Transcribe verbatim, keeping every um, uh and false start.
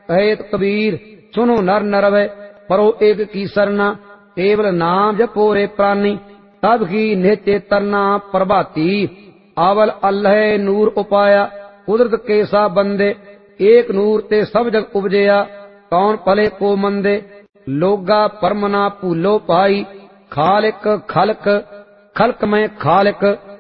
कहेत कबीर सुनो नर नरवै परो एक की सरना केवल नाम जपो रे प्राणी तब की नित्य तरना प्रभाती आवल अल्लाह नूर उपाया कुदरत केसा बंदे एक नूर ते सब जग उपजया कौन भले को मंदे लोगा परमना भूलो पाई खालिक खलक खलक में खालिक